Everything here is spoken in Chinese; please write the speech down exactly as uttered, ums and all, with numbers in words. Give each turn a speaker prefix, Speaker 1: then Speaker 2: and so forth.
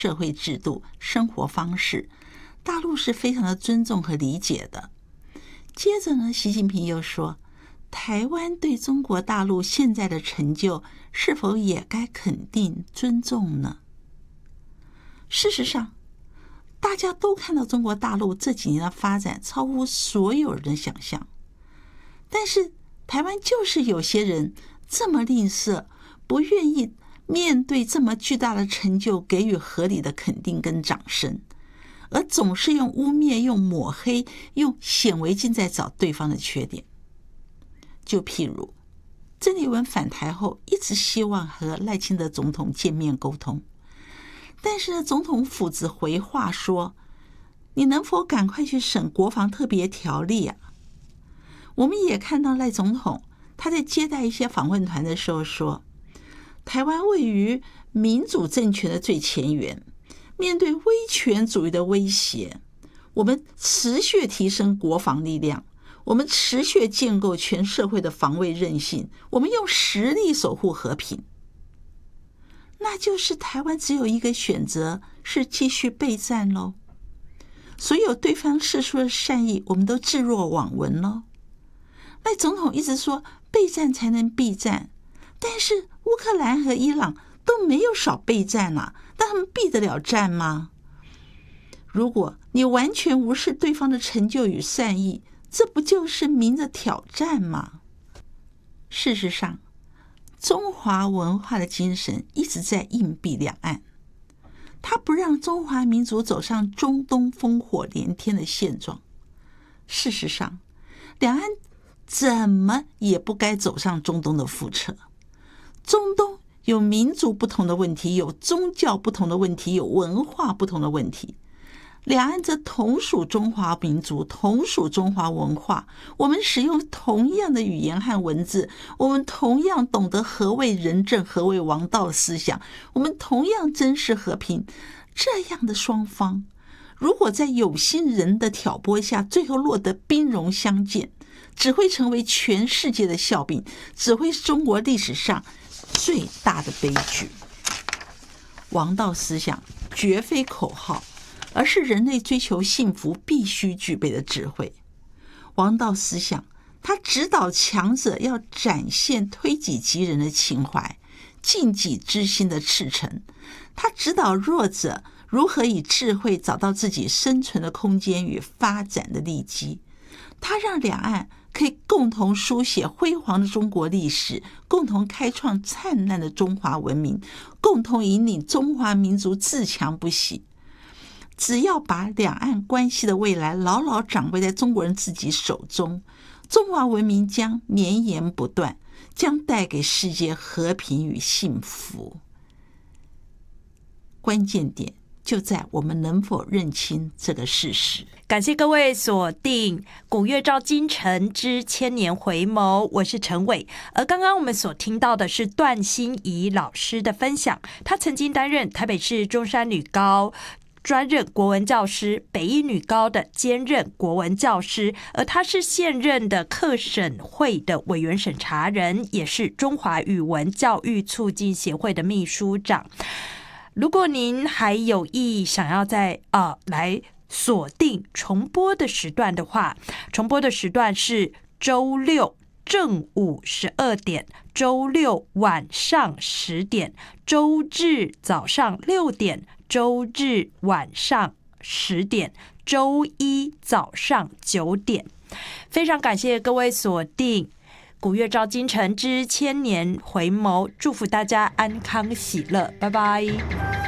Speaker 1: 社会制度、生活方式，大陆是非常的尊重和理解的。接着呢，习近平又说，台湾对中国大陆现在的成就是否也该肯定尊重呢？事实上，大家都看到中国大陆这几年的发展超乎所有人的想象，但是台湾就是有些人这么吝啬，不愿意面对这么巨大的成就给予合理的肯定跟掌声，而总是用污蔑、用抹黑、用显微镜在找对方的缺点。就譬如郑丽文返台后一直希望和赖清德总统见面沟通，但是呢，总统府只回话说，你能否赶快去审国防特别条例啊？我们也看到赖总统他在接待一些访问团的时候说，台湾位于民主政权的最前沿，面对威权主义的威胁，我们持续提升国防力量，我们持续建构全社会的防卫韧性，我们用实力守护和平。那就是台湾只有一个选择，是继续备战咯。所有对方释出的善意，我们都置若罔闻咯。赖总统一直说备战才能避战，但是乌克兰和伊朗都没有少备战啊，但他们避得了战吗？如果你完全无视对方的成就与善意，这不就是明着挑战吗？事实上，中华文化的精神一直在硬币两岸，它不让中华民族走上中东烽火连天的现状。事实上，两岸怎么也不该走上中东的覆辙。中东有民族不同的问题，有宗教不同的问题，有文化不同的问题。两岸则同属中华民族，同属中华文化，我们使用同样的语言和文字，我们同样懂得何谓仁政，何谓王道思想，我们同样珍视和平。这样的双方，如果在有心人的挑拨下，最后落得兵戎相见，只会成为全世界的笑柄，只会是中国历史上最大的悲剧。王道思想绝非口号，而是人类追求幸福必须具备的智慧。王道思想，它指导强者要展现推己及人的情怀，尽己之心的赤诚；它指导弱者如何以智慧找到自己生存的空间与发展的利基。它让两岸可以共同书写辉煌的中国历史，共同开创灿烂的中华文明，共同引领中华民族自强不息。只要把两岸关系的未来牢牢掌握在中国人自己手中，中华文明将绵延不断，将带给世界和平与幸福。关键点就在我们能否认清这个事实。
Speaker 2: 感谢各位锁定古月照今晨之千年回眸，我是陈伟。而刚刚我们所听到的是段心怡老师的分享，他曾经担任台北市中山女高专任国文教师，北一女高的兼任国文教师，而他是现任的课审会的委员审查人，也是中华语文教育促进协会的秘书长。如果您还有意想要在呃来锁定重播的时段的话，重播的时段是周六正午十二点，周六晚上十点，周日早上六点，周日晚上十点，周一早上九点。非常感谢各位锁定古月照今晨之千年回眸，祝福大家安康喜乐，拜拜。